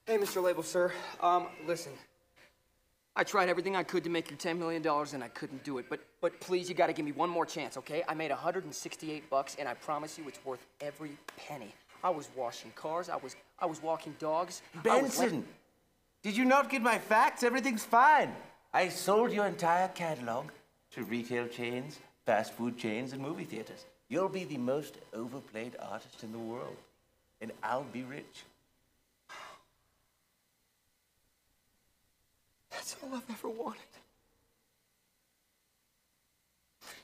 Hey, Mr. Label, sir. Listen. I tried everything I could to make you $10 million and I couldn't do it. But please, you gotta give me one more chance, okay? I made $168 and I promise you it's worth every penny. I was washing cars, I was walking dogs. Benson, did you not get my facts? Everything's fine. I sold your entire catalog to retail chains, fast food chains, and movie theaters. You'll be the most overplayed artist in the world, and I'll be rich. That's all I've ever wanted.